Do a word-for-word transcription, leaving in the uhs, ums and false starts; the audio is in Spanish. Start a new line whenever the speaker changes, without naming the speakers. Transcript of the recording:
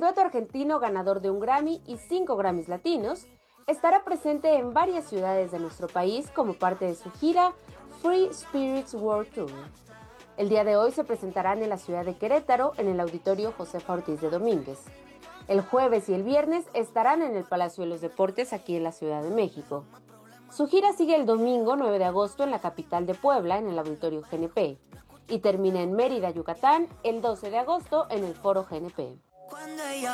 dueto argentino ganador de un Grammy y cinco Grammys latinos estará presente en varias ciudades de nuestro país como parte de su gira Free Spirits World Tour. El día de hoy se presentarán en la ciudad de Querétaro, en el Auditorio Josefa Ortiz de Domínguez. El jueves y el viernes estarán en el Palacio de los Deportes, aquí en la Ciudad de México. Su gira sigue el domingo nueve de agosto en la capital de Puebla, en el Auditorio G N P, y termina en Mérida, Yucatán, el doce de agosto en el Foro G N P.